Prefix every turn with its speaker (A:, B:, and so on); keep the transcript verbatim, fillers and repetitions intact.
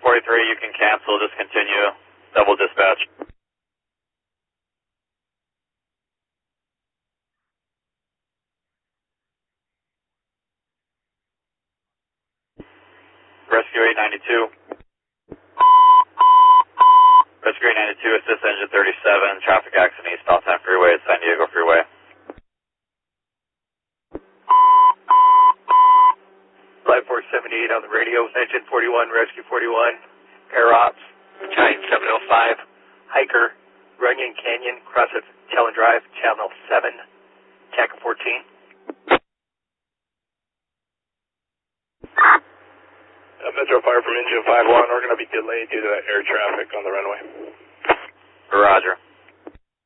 A: forty-three, you can cancel, just continue. Double dispatch. Rescue eight ninety-two. Rescue eight ninety-two, assist engine thirty-seven, traffic accident east Southtown Freeway at San Diego Freeway.
B: Flight four seventy-eight on the radio, engine forty-one, rescue forty-one, air ops, Giant seven oh five, hiker, Runyon Canyon, cross at Talon Drive, channel seven, T A C fourteen.
C: Uh, Metro Fire from engine five one, we're going to be delayed due to that air traffic on the runway.
A: Roger.